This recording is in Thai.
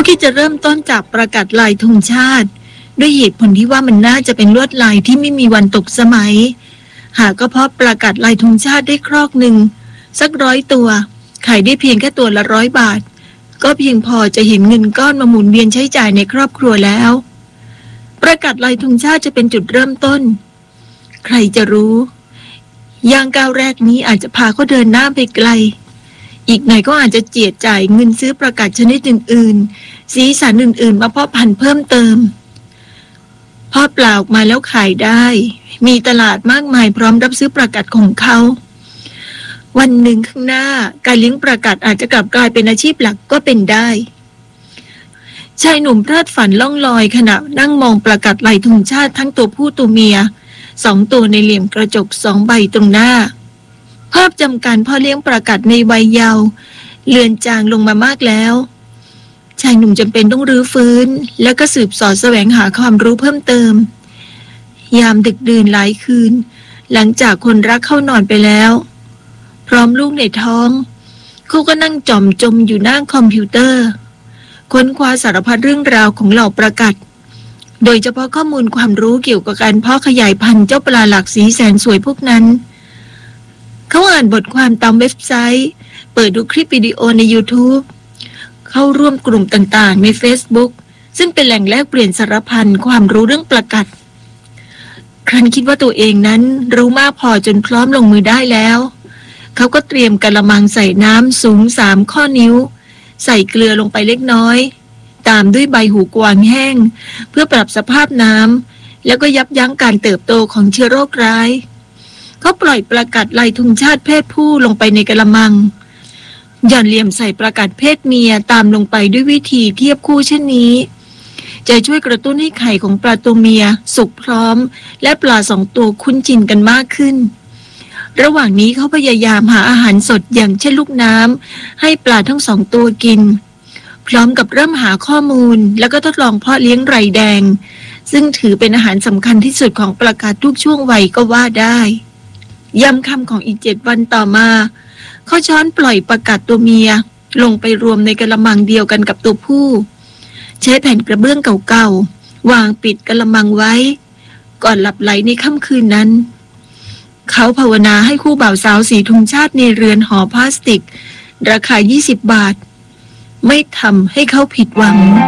คิดจะเริ่มต้นจากประกาศลายธงชาติด้วยเหตุผลที่ว่ามันน่าจะเป็นลวดลายที่ไม่มีวันตกสมัยหากก็เพราะประกาศลายธงชาติได้ครอกหนึ่งสัก100 ตัวขายได้เพียงแค่ตัวละ100 บาทก็เพียงพอจะเห็นเงินก้อนมาหมุนเวียนใช้จ่ายในครอบครัวแล้วประกาศลายธงชาติจะเป็นจุดเริ่มต้นใครจะรู้ย่างก้าวแรกนี้อาจจะพาเขาเดินหน้าไปไกลอีกหน่อยก็อาจจะเจียดจ่ายเงินซื้อประกาศชนิดอื่นๆสีสันอื่นๆมาเพาะพันธุ์เพิ่มเติมพอเปล่าออกมาแล้วขายได้มีตลาดมากมายพร้อมรับซื้อประกาศของเขาวันหนึ่งข้างหน้าการเลี้ยงประกาศอาจจะกลับกลายเป็นอาชีพหลักก็เป็นได้ชายหนุ่มเพลิดฝันล่องลอยขณะนั่งมองประกาศลายธงชาติทั้งตัวผู้ตัวเมีย2 ตัวในเหลี่ยมกระจก2 ใบตรงหน้าภาพจำการพ่อเลี้ยงประกาศในวัยเยาว์เลือนจางลงมามากแล้วชายหนุ่มจำเป็นต้องรื้อฟื้นแล้วก็สืบสอดแสวงหาความรู้เพิ่มเติมยามดึกดื่นหลายคืนหลังจากคนรักเข้านอนไปแล้วพร้อมลูกในท้องเขาก็นั่งจมอยู่หน้าคอมพิวเตอร์ค้นคว้าสารพัดเรื่องราวของเหล่าประกาศโดยเฉพาะข้อมูลความรู้เกี่ยวกับการเพาะขยายพันธุ์เจ้าปลาหลากสีแสนสวยพวกนั้นเขาอ่านบทความตามเว็บไซต์เปิดดูคลิปวิดีโอใน YouTube เข้าร่วมกลุ่มต่างๆใน Facebook ซึ่งเป็นแหล่งแลกเปลี่ยนสารพันความรู้เรื่องประกาศครั้นคิดว่าตัวเองนั้นรู้มากพอจนพร้อมลงมือได้แล้วเขาก็เตรียมกะละมังใส่น้ำสูง3 ข้อนิ้วใส่เกลือลงไปเล็กน้อยตามด้วยใบหูกวางแห้งเพื่อปรับสภาพน้ำแล้วก็ยับยั้งการเติบโตของเชื้อโรคร้ายเขาปล่อยประกาศลายธงชาติเพศผู้ลงไปในกะละมังหย่อนเหลี่ยมใส่ประกาศเพศเมียตามลงไปด้วยวิธีเทียบคู่เช่นนี้จะช่วยกระตุ้นให้ไข่ของปลาตัวเมียสุกพร้อมและปลา2 ตัวคุ้นชินกันมากขึ้นระหว่างนี้เขาพยายามหาอาหารสดอย่างเช่นลูกน้ำให้ปลาทั้ง2 ตัวกินพร้อมกับเริ่มหาข้อมูลแล้วก็ทดลองเพาะเลี้ยงไรแดงซึ่งถือเป็นอาหารสำคัญที่สุดของประกาศทุกช่วงวัยก็ว่าได้ยามค่ำของอีก7 วันต่อมาเขาช้อนปล่อยประกาศตัวเมียลงไปรวมในกะละมังเดียวกันกับตัวผู้ใช้แผ่นกระเบื้องเก่าๆวางปิดกะละมังไว้ก่อนหลับไหลในค่ำคืนนั้นเขาภาวนาให้คู่บ่าวสาวสีธงชาติในเรือนหอพลาสติกราคา20 บาทไม่ทำให้เขาผิดหวัง